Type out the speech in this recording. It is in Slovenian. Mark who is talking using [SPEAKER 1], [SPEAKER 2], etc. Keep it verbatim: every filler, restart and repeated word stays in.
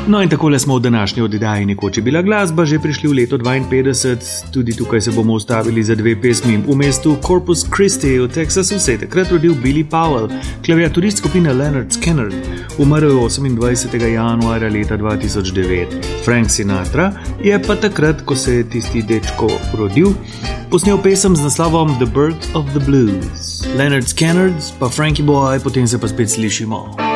[SPEAKER 1] No in takole smo v današnji oddaji Nekoč je bila glasba že prišli v leto dvainpetdeset, tudi tukaj se bomo ustavili za dve pesmi. V mestu Corpus Christi v Teksasu se je takrat rodil Billy Powell, klaviaturist skupine Lynyrd Skynyrd, umrl je osemindvajsetega januarja leta dva tisoč devet. Frank Sinatra je pa takrat, ko se je tisti dečko rodil, posnel pesem z naslovom The Birth of the Blues. Lynyrd Skynyrd pa Frankie Boy, potem se pa spet slišimo.